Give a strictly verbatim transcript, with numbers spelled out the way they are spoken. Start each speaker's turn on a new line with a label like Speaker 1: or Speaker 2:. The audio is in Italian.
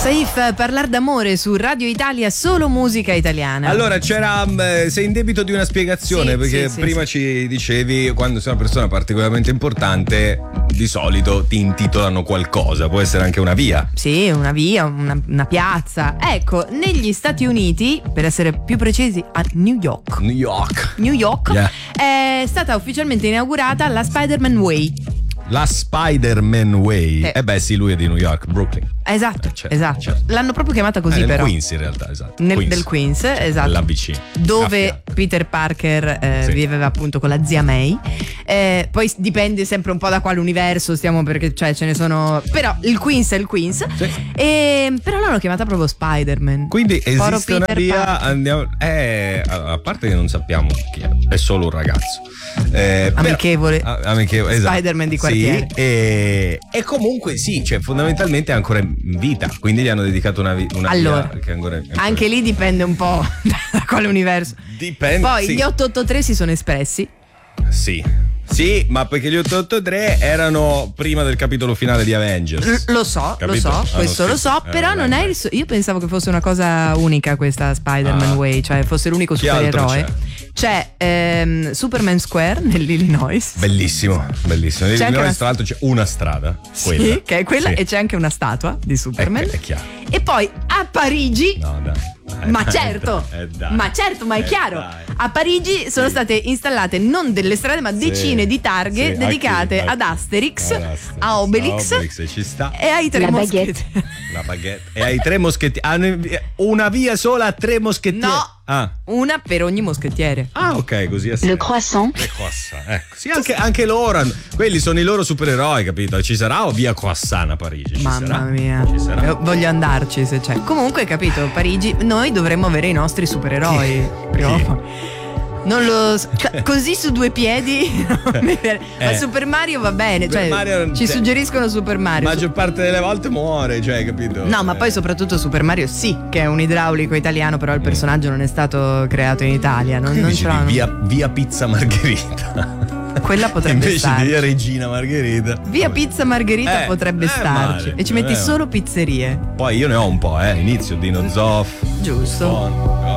Speaker 1: Saif, parlare d'amore su Radio Italia, solo musica italiana.
Speaker 2: Allora c'era, sei in debito di una spiegazione,
Speaker 1: sì,
Speaker 2: perché
Speaker 1: sì,
Speaker 2: prima
Speaker 1: sì,
Speaker 2: ci dicevi quando sei una persona particolarmente importante di solito ti intitolano qualcosa, può essere anche una via.
Speaker 1: Sì, una via, una, una piazza. Ecco, negli Stati Uniti, per essere più precisi a New York
Speaker 2: New York
Speaker 1: New York
Speaker 2: yeah.
Speaker 1: È stata ufficialmente inaugurata la Spider-Man Way.
Speaker 2: La Spider-Man Way.
Speaker 1: Eh.
Speaker 2: eh beh sì, lui è di New York, Brooklyn.
Speaker 1: Esatto,
Speaker 2: Eh, certo,
Speaker 1: esatto.
Speaker 2: certo.
Speaker 1: L'hanno proprio chiamata così,
Speaker 2: eh, nel
Speaker 1: però.
Speaker 2: Queens in realtà, esatto.
Speaker 1: Nel,
Speaker 2: Queens.
Speaker 1: del Queens, esatto.
Speaker 2: L'A B C.
Speaker 1: Dove
Speaker 2: Affia.
Speaker 1: Peter Parker eh,
Speaker 2: Sì.
Speaker 1: viveva appunto con la zia May. Eh, poi dipende sempre un po' da quale universo stiamo, perché cioè ce ne sono. Però il Queens è il Queens.
Speaker 2: Sì.
Speaker 1: E, però l'hanno chiamata proprio Spider-Man.
Speaker 2: Quindi
Speaker 1: Poro
Speaker 2: esiste una
Speaker 1: Peter
Speaker 2: via,
Speaker 1: Parker.
Speaker 2: andiamo, eh, a parte che non sappiamo chi è, è solo un ragazzo. Eh, però-
Speaker 1: Amichevole.
Speaker 2: ah, amichevole, esatto.
Speaker 1: Spider-Man di quartiere.
Speaker 2: Sì, e, e comunque sì, cioè fondamentalmente è ancora in vita, quindi gli hanno dedicato una, vi- una
Speaker 1: Allora,
Speaker 2: via che è ancora, è ancora-
Speaker 1: Anche lì dipende un po' da quale universo.
Speaker 2: dipende.
Speaker 1: Poi
Speaker 2: sì.
Speaker 1: gli otto otto tre si sono espressi.
Speaker 2: Sì. Sì, ma perché gli otto otto tre erano prima del capitolo finale di Avengers.
Speaker 1: L- lo so,
Speaker 2: Capito?
Speaker 1: lo so,
Speaker 2: Hanno
Speaker 1: questo lo so,
Speaker 2: scritto-
Speaker 1: però
Speaker 2: eh,
Speaker 1: non
Speaker 2: beh,
Speaker 1: è il so- io pensavo che fosse una cosa unica questa Spider-Man
Speaker 2: Ah.
Speaker 1: Way, cioè fosse l'unico
Speaker 2: Chi altro
Speaker 1: supereroe. C'è ehm, Superman Square nell'Illinois.
Speaker 2: Bellissimo, bellissimo.
Speaker 1: C'è anche
Speaker 2: Nell'Illinois,
Speaker 1: una-
Speaker 2: tra l'altro c'è una strada,
Speaker 1: Sì,
Speaker 2: quella.
Speaker 1: che è quella,
Speaker 2: Sì.
Speaker 1: e c'è anche una statua di Superman.
Speaker 2: È, è chiaro.
Speaker 1: E poi a Parigi,
Speaker 2: No, dai. Eh,
Speaker 1: ma
Speaker 2: dai,
Speaker 1: certo,
Speaker 2: eh, dai.
Speaker 1: ma certo, ma è
Speaker 2: Eh,
Speaker 1: chiaro.
Speaker 2: dai.
Speaker 1: A Parigi sono
Speaker 2: Sì.
Speaker 1: state installate non delle strade, ma decine di targhe
Speaker 2: Sì,
Speaker 1: dedicate
Speaker 2: a chi?
Speaker 1: ad Asterix,
Speaker 2: Ad Asterix,
Speaker 1: a Obelix,
Speaker 2: a Obelix, ci sta.
Speaker 1: e ai tre
Speaker 3: La
Speaker 1: moschetti.
Speaker 2: La baguette. E ai tre moschettieri. Hanno una via sola a tre moschettieri.
Speaker 1: No,
Speaker 2: Ah.
Speaker 1: una per ogni moschettiere.
Speaker 2: Ah, ok, così è.
Speaker 3: Le croissant.
Speaker 2: Le croissant, ecco. Sì, anche, anche loro hanno- quelli sono i loro supereroi, capito? Ci sarà o via croissant a Parigi? Ci
Speaker 1: Mamma
Speaker 2: sarà?
Speaker 1: mia,
Speaker 2: Ci sarà.
Speaker 1: Io voglio andarci se c'è. Comunque, capito, Parigi, noi dovremmo avere i nostri supereroi. Prima o
Speaker 2: Chi?
Speaker 1: poi. Non lo so, cioè, così su due piedi. non mi viene. Ma
Speaker 2: Eh.
Speaker 1: Super Mario va bene,
Speaker 2: Super
Speaker 1: cioè,
Speaker 2: Mario-
Speaker 1: ci
Speaker 2: cioè,
Speaker 1: suggeriscono Super Mario.
Speaker 2: La maggior parte delle volte muore, cioè, capito?
Speaker 1: No, ma
Speaker 2: Eh.
Speaker 1: poi soprattutto Super Mario sì, che è un idraulico italiano, però il personaggio non è stato creato in Italia. Non,
Speaker 2: Che
Speaker 1: non
Speaker 2: dici
Speaker 1: ce
Speaker 2: di
Speaker 1: l'hanno.
Speaker 2: via, via Pizza Margherita.
Speaker 1: Quella potrebbe
Speaker 2: Invece
Speaker 1: starci.
Speaker 2: di via Regina Margherita.
Speaker 1: Via Pizza Margherita
Speaker 2: Eh,
Speaker 1: potrebbe
Speaker 2: eh,
Speaker 1: starci.
Speaker 2: male,
Speaker 1: E ci
Speaker 2: non
Speaker 1: metti
Speaker 2: è-
Speaker 1: solo pizzerie.
Speaker 2: Poi io ne ho un po', eh. Inizio Dino Zoff.
Speaker 1: Giusto.
Speaker 2: Buono.